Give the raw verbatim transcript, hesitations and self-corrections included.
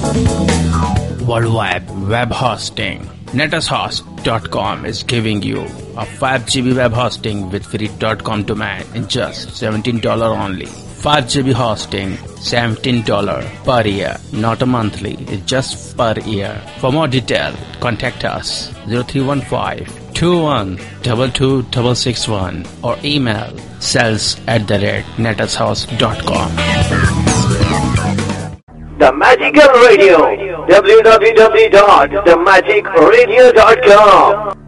Worldwide web hosting. netushost dot com is giving you a five gigabyte web hosting with free .com domain in just seventeen dollars only. five gigabyte hosting, seventeen dollars per year, not a monthly, it's just per year. For more detail, contact us zero three one five, two one two two six six one or email sales at the rate netushost dot com. The Magical Radio, w w w dot the magic radio dot com.